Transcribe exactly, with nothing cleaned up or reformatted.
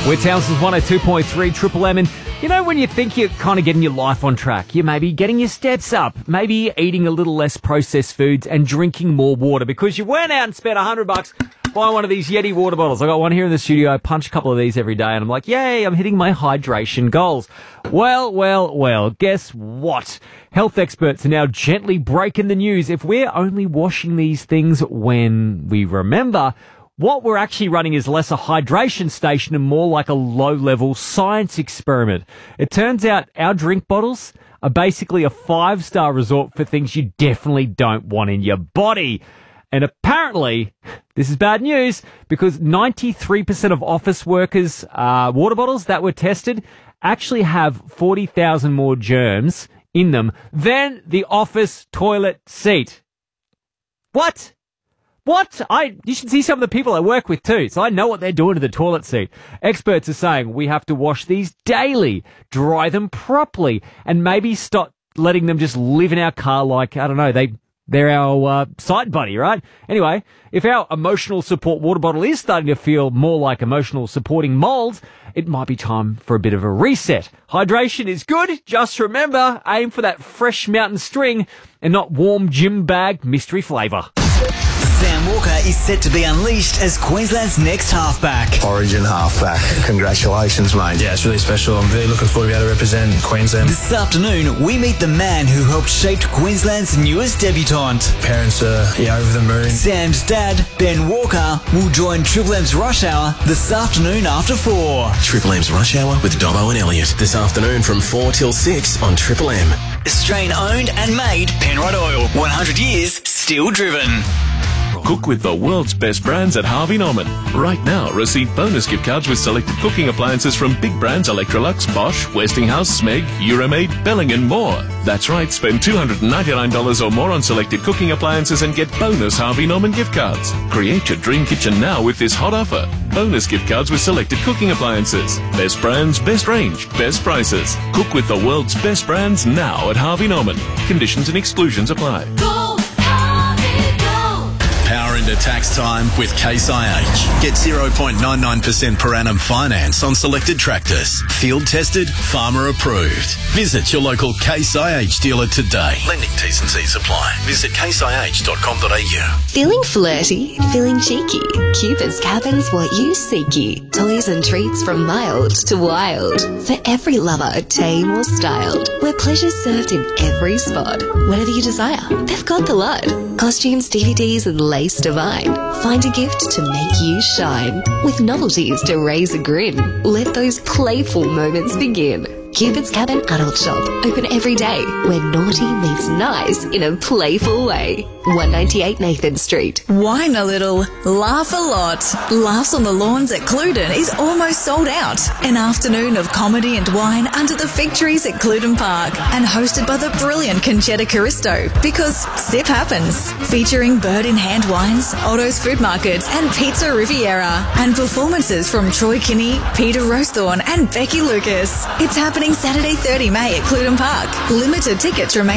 We're Townsend's one oh two point three Triple M, and you know when you think you're kind of getting your life on track, you're maybe getting your steps up, maybe eating a little less processed foods and drinking more water because you went out and spent a hundred bucks buying one of these Yeti water bottles. I got one here in the studio. I punch a couple of these every day and I'm like, yay, I'm hitting my hydration goals. Well, well, well, guess what? Health experts are now gently breaking the news. If we're only washing these things when we remember, what we're actually running is less a hydration station and more like a low-level science experiment. It turns out our drink bottles are basically a five-star resort for things you definitely don't want in your body. And apparently, this is bad news because ninety-three percent of office workers' uh, water bottles that were tested actually have forty thousand more germs in them than the office toilet seat. What? What? I, you should see some of the people I work with too, so I know what they're doing to the toilet seat. Experts are saying we have to wash these daily, dry them properly, and maybe stop letting them just live in our car like, I don't know, they, they're our uh, side buddy, right? Anyway, if our emotional support water bottle is starting to feel more like emotional supporting mold, it might be time for a bit of a reset. Hydration is good, just remember, aim for that fresh mountain string and not warm gym bag mystery flavour. Sam Walker is set to be unleashed as Queensland's next halfback. Origin halfback. Congratulations, mate. Yeah, it's really special. I'm really looking forward to be able to represent Queensland. This afternoon, we meet the man who helped shape Queensland's newest debutant. Parents are yeah, over the moon. Sam's dad, Ben Walker, will join Triple M's Rush Hour this afternoon after four. Triple M's Rush Hour with Dobbo and Elliot. This afternoon from four till six on Triple M. Australian owned and made Penrite Oil. one hundred years, still driven. Cook with the world's best brands at Harvey Norman. Right now, receive bonus gift cards with selected cooking appliances from big brands Electrolux, Bosch, Westinghouse, Smeg, Euromaid, Belling and more. That's right, spend two hundred ninety-nine dollars or more on selected cooking appliances and get bonus Harvey Norman gift cards. Create your dream kitchen now with this hot offer. Bonus gift cards with selected cooking appliances. Best brands, best range, best prices. Cook with the world's best brands now at Harvey Norman. Conditions and exclusions apply. Go, Harvey, go. Power into tax time with Case I H. Get zero point nine nine percent per annum finance on selected tractors. Field tested, farmer approved. Visit your local Case I H dealer today. Lending T's and C's apply. Visit case I H dot com dot a u. Feeling flirty? Feeling cheeky? Cupid's Cabin's what you seeky. Toys and treats from mild to wild. For every lover, tame or styled. Where pleasure's served in every spot. Whatever you desire, they've got the lot. Costumes, D V Ds and lace divine. Find a gift to make you shine. With novelties to raise a grin. Let those playful moments begin. Cupid's Cabin Adult Shop. Open every day. Where naughty meets nice in a playful way. one ninety-eight Nathan Street. Wine a little, laugh a lot. Laughs on the Lawns at Cluden is almost sold out. An afternoon of comedy and wine under the fig trees at Cluden Park and hosted by the brilliant Conchetta Caristo because sip happens. Featuring bird in hand wines, Otto's Food Market and Pizza Riviera and performances from Troy Kinney, Peter Rosethorn and Becky Lucas. It's happening Saturday thirtieth of May at Cluden Park. Limited tickets remain